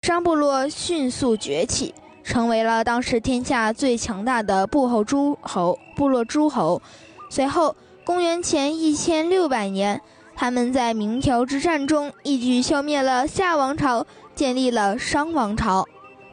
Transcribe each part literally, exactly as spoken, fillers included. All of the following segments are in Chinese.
商部落迅速崛起，成为了当时天下最强大的部后诸侯部落诸侯。随后公元前一千六百年，他们在鸣条之战中一举消灭了夏王朝，建立了商王朝。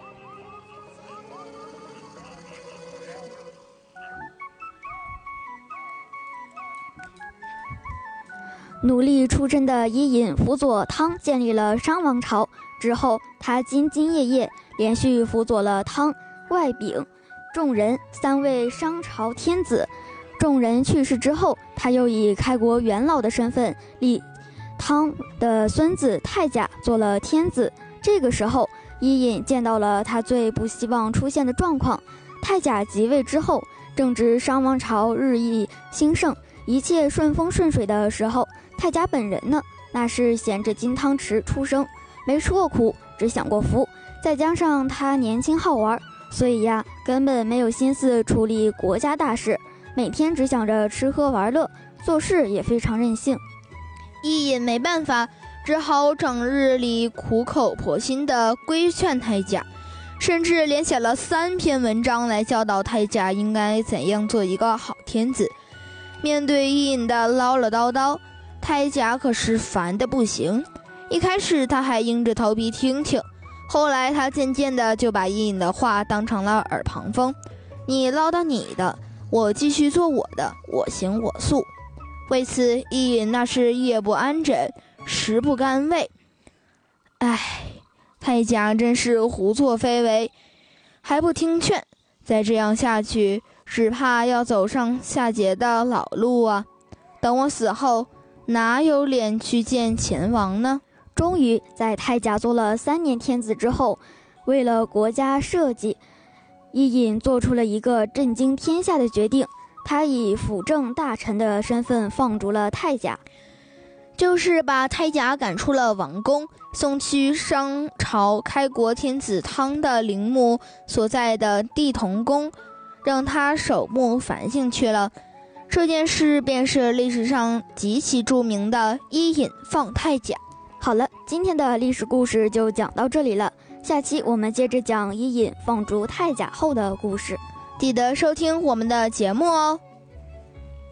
努力出征的伊尹辅佐汤建立了商王朝之后，他兢兢业业，连续辅佐了汤、外丙、仲仁三位商朝天子。仲仁去世之后，他又以开国元老的身份立汤的孙子太甲做了天子。这个时候，伊尹见到了他最不希望出现的状况。太甲即位之后，正值商王朝日益兴盛，一切顺风顺水的时候，太甲本人呢，那是衔着金汤匙出生，没吃过苦，只享过福。再加上他年轻好玩，所以呀，根本没有心思处理国家大事，每天只想着吃喝玩乐，做事也非常任性。 伊尹没办法，只好整日里苦口婆心地规劝太甲，甚至连写了三篇文章来教导太甲应该怎样做一个好天子。面对伊尹的唠唠叨叨，太甲可是烦得不行。一开始他还硬着头皮听听，后来他渐渐的就把伊尹的话当成了耳旁风。你唠叨你的，我继续做我的，我行我素。为此，伊尹那是夜不安枕，食不甘味。唉，太甲真是胡作非为，还不听劝，再这样下去，只怕要走上下节的老路啊！等我死后，哪有脸去见前王呢？ 终于在太甲做了三年天子之后，为了国家社稷，伊尹做出了一个震惊天下的决定，他以辅政大臣的身份放逐了太甲， 就是把太甲赶出了王宫，送去商朝开国天子汤的陵墓所在的地同宫，让他守墓反省去了。这件事便是历史上极其著名的伊尹放太甲。 好了，今天的历史故事就讲到这里了，下期我们接着讲伊尹放逐太甲后的故事， 记得收听我们的节目哦。